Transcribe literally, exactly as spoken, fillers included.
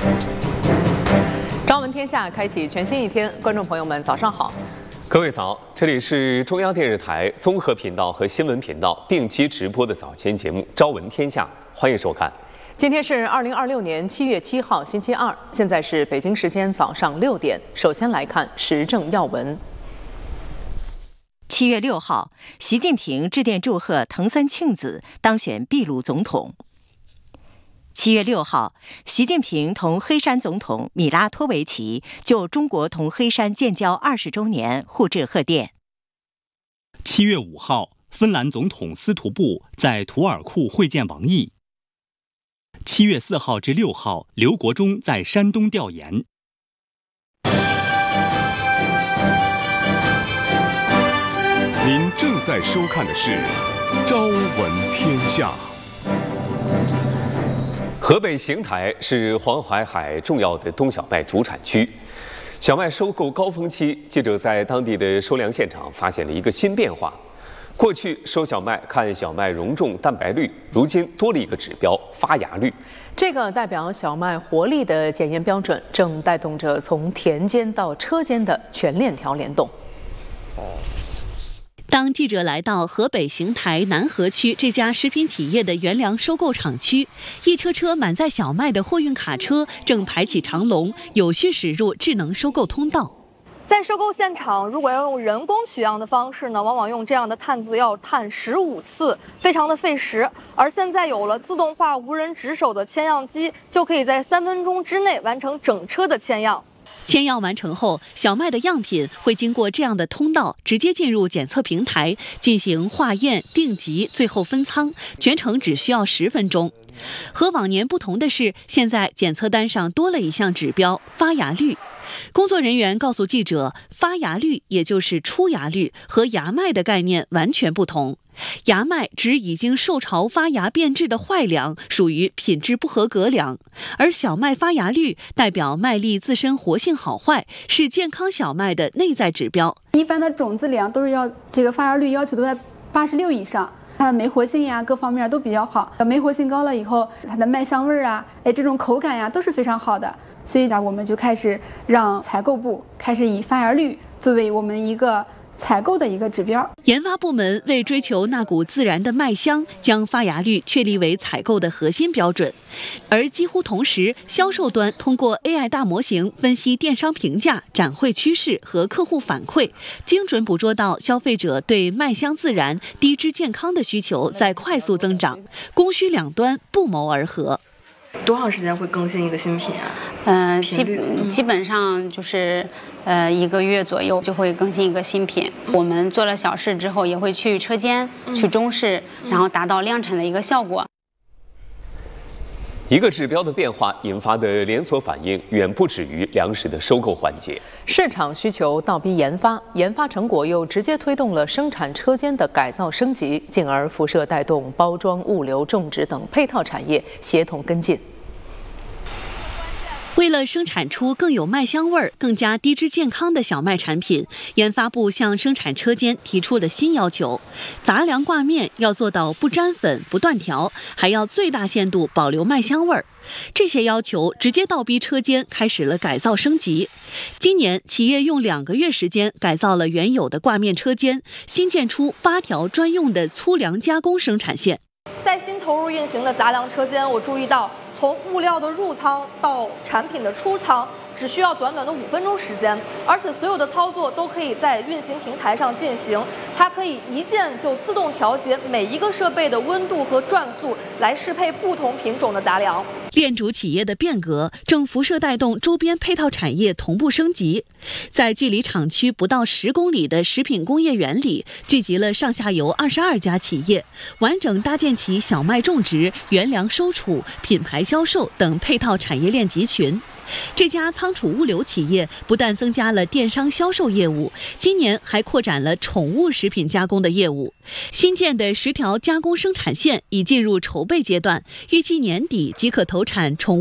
朝闻天下，开启全新一天。观众朋友们，早上好。 各位早，这里是中央电视台综合频道和新闻频道并机直播的早间节目《朝闻天下》，欢迎收看。 今天是二零二六年七月七号，星期二，现在是北京时间早上六点。首先来看时政要闻。 七月六号，习近平致电祝贺藤森庆子当选秘鲁总统。七月六号，习近平同黑山总统米拉托维奇就中国同黑山建交二十周年互致贺电。 七月五号，芬兰总统斯图布在图尔库会见王毅。七月四号至六号，刘国中在山东调研。 您正在收看的是《朝闻天下》。 河北邢台是黄淮海重要的冬小麦主产区，小麦收购高峰期，记者在当地的收粮现场发现了一个新变化。过去收小麦看小麦容重、蛋白率，如今多了一个指标——发芽率。 这个代表小麦活力的检验标准，正带动着从田间到车间的全链条联动。 当记者来到河北邢台南河区这家食品企业的原粮收购厂区，一车车满载小麦的货运卡车正排起长龙，有序驶入智能收购通道。 在收购现场，如果要用人工取样的方式呢，往往用这样的探子要探十五次，非常的费时。而现在有了自动化无人值守的签样机，就可以在三分钟之内完成整车的签样。 签样完成后，小麦的样品会经过这样的通道，直接进入检测平台进行化验、定级，最后分仓，全程只需要十分钟。和往年不同的是，现在检测单上多了一项指标——发芽率。工作人员告诉记者，发芽率也就是出芽率和芽麦的概念完全不同。芽麦指已经受潮发芽变质的坏粮，属于品质不合格粮；而小麦发芽率代表麦粒自身活性好坏，是健康小麦的内在指标。 一般的种子粮都是要这个发芽率要求都在八十六以上，它的酶活性呀各方面都比较好。酶活性高了以后，它的麦香味啊，哎这种口感呀都是非常好的。所以呢，我们就开始让采购部开始以发芽率作为我们一个采购的一个指标。 研发部门为追求那股自然的麦香，将发芽率确立为采购的核心标准。而几乎同时，销售端通过 A I 大模型分析电商评价、展会趋势和客户反馈，精准捕捉到消费者对麦香自然、低脂健康的需求在快速增长，供需两端不谋而合。 多长时间会更新一个新品啊？ 嗯、呃，基基本上就是呃一个月左右就会更新一个新品。我们做了小试之后，也会去车间、嗯、去中试，然后达到量产的一个效果。 一个指标的变化引发的连锁反应远不止于粮食的收购环节， 市场需求倒逼研发，研发成果又直接推动了生产车间的改造升级，进而辐射带动包装、物流、种植等配套产业协同跟进。 为了生产出更有麦香味儿、更加低脂健康的小麦产品，研发部向生产车间提出了新要求：杂粮挂面要做到不沾粉、不断条，还要最大限度保留麦香味儿。这些要求直接倒逼车间开始了改造升级。今年，企业用两个月时间改造了原有的挂面车间，新建出八条专用的粗粮加工生产线。 在新投入运行的杂粮车间，我注意到，从物料的入仓到产品的出仓，只需要短短的五分钟时间，而且所有的操作都可以在运行平台上进行。它可以一键就自动调节每一个设备的温度和转速，来适配不同品种的杂粮。 链主企业的变革正辐射带动周边配套产业同步升级。在距离厂区不到十公里的食品工业园里，聚集了上下游二十二家企业，完整搭建起小麦种植、原粮收储、品牌销售等配套产业链集群。这家仓储物流企业不但增加了电商销售业务，今年还扩展了宠物食品加工的业务。新建的十条加工生产线已进入筹备阶段，预计年底即可投产宠物